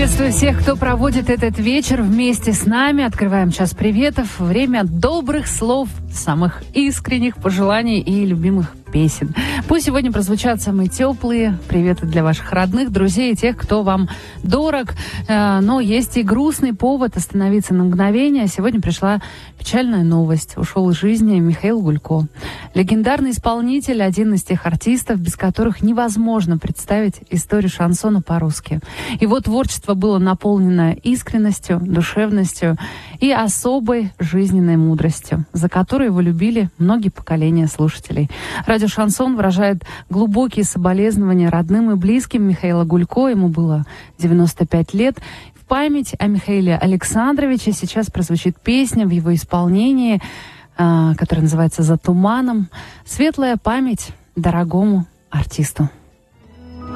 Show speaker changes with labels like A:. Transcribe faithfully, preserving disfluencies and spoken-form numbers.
A: Приветствую всех, кто проводит этот вечер вместе с нами. Открываем час приветов. Время добрых слов, самых искренних пожеланий и любимых песен. Пусть сегодня прозвучат самые теплые приветы для ваших родных, друзей и тех, кто вам дорог. Но есть и грустный повод остановиться на мгновение. Сегодня пришла печальная новость. Ушел из жизни Михаил Гулько. Легендарный исполнитель, один из тех артистов, без которых невозможно представить историю шансона по-русски. Его творчество было наполнено искренностью, душевностью и особой жизненной мудростью, за которую его любили многие поколения слушателей. Радио «Шансон» выражает глубокие соболезнования родным и близким Михаила Гулько. Ему было девяносто пять лет. В память о Михаиле Александровиче сейчас прозвучит песня в его исполнении, которая называется «За туманом». Светлая память дорогому артисту.